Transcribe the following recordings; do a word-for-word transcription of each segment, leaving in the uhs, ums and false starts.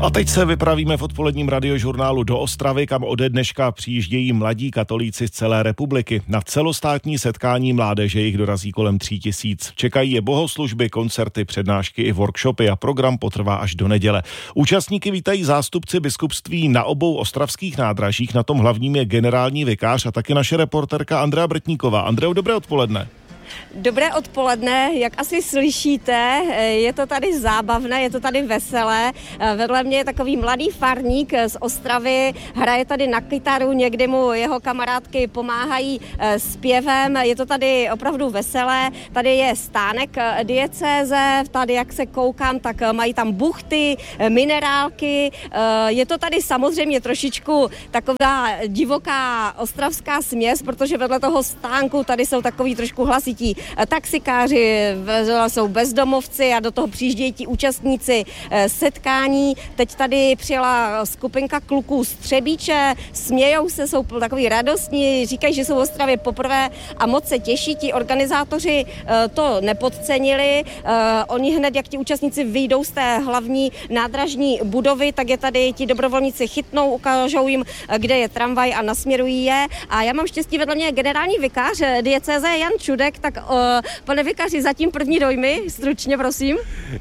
A teď se vypravíme v odpoledním radiožurnálu do Ostravy, kam ode dneška přijíždějí mladí katolíci z celé republiky. Na celostátní setkání mládeže jich dorazí kolem tří tisíc. Čekají je bohoslužby, koncerty, přednášky i workshopy a program potrvá až do neděle. Účastníky vítají zástupci biskupství na obou ostravských nádražích, na tom hlavním je generální vikář a taky naše reporterka Andrea Brtníková. Andreo, dobré odpoledne. Dobré odpoledne, jak asi slyšíte, je to tady zábavné, je to tady veselé. Vedle mě je takový mladý farník z Ostravy, hraje tady na kytaru, někdy mu jeho kamarádky pomáhají zpěvem, je to tady opravdu veselé. Tady je stánek diecéze, tady jak se koukám, tak mají tam buchty, minerálky. Je to tady samozřejmě trošičku taková divoká ostravská směs, protože vedle toho stánku tady jsou takový trošku hlasití taxikáři, jsou bezdomovci a do toho přijíždějí ti účastníci setkání. Teď tady přijela skupinka kluků z Třebíče, smějou se, jsou takový radostní, říkají, že jsou v Ostravě poprvé a moc se těší. Ti organizátoři to nepodcenili. Oni hned, jak ti účastníci vyjdou z té hlavní nádražní budovy, tak je tady ti dobrovolníci chytnou, ukážou jim, kde je tramvaj a nasměrují je. A já mám štěstí, vedle mě generální vikář diecéze Jan Čudek. Tak uh, pane vikáři, zatím první dojmy, stručně prosím.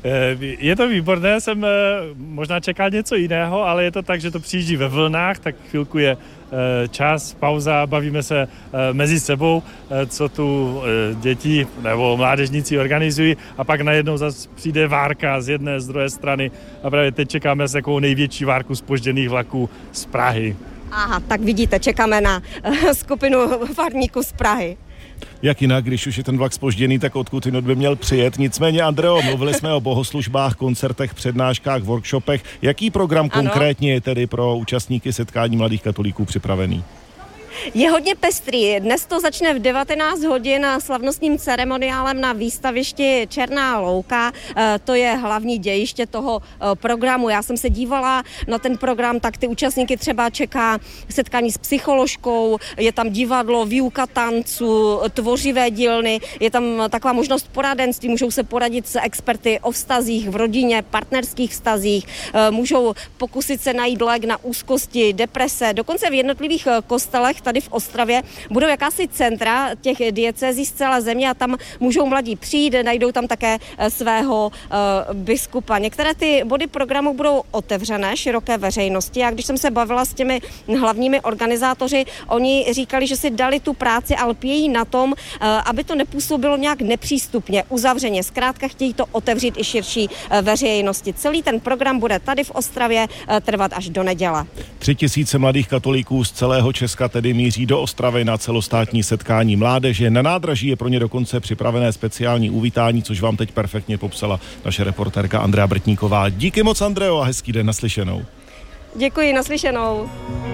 Je to výborné, jsem uh, možná čekal něco jiného, ale je to tak, že to přijíždí ve vlnách, tak chvilku je uh, čas, pauza, bavíme se uh, mezi sebou, uh, co tu uh, děti nebo mládežníci organizují a pak najednou zase přijde várka z jedné, z druhé strany a právě teď čekáme s takovou největší várku zpožděných vlaků z Prahy. Aha, tak vidíte, čekáme na uh, skupinu farníků z Prahy. Jak jinak, když už je ten vlak zpožděný, tak odkud jinot by měl přijet. Nicméně, Andreo, mluvili jsme o bohoslužbách, koncertech, přednáškách, workshopech. Jaký program ano. konkrétně je tedy pro účastníky setkání mladých katolíků připravený? Je hodně pestrý. Dnes to začne v devatenáct hodin slavnostním ceremoniálem na výstavišti Černá louka. To je hlavní dějiště toho programu. Já jsem se dívala na ten program, tak ty účastníky třeba čeká setkání s psycholožkou, je tam divadlo, výuka tancu, tvořivé dílny, je tam taková možnost poradenství, můžou se poradit s experty o vztazích v rodině, partnerských vztazích, můžou pokusit se najít lék na úzkosti, deprese, dokonce v jednotlivých kostelech tady v Ostravě budou jakási centra těch diecézí z celé země a tam můžou mladí přijít, najdou tam také svého uh, biskupa. Některé ty body programu budou otevřené široké veřejnosti a když jsem se bavila s těmi hlavními organizátoři, oni říkali, že si dali tu práci a lpějí na tom, uh, aby to nepůsobilo nějak nepřístupně, uzavřeně. Zkrátka chtějí to otevřít i širší uh, veřejnosti. Celý ten program bude tady v Ostravě uh, trvat až do neděle. Tři tisíce mladých katolíků z celého Česka tedy míří do Ostravy na celostátní setkání mládeže. Na nádraží je pro ně dokonce připravené speciální uvítání, což vám teď perfektně popsala naše reportérka Andrea Brtníková. Díky moc, Andreo, a hezký den, naslyšenou. Děkuji, naslyšenou.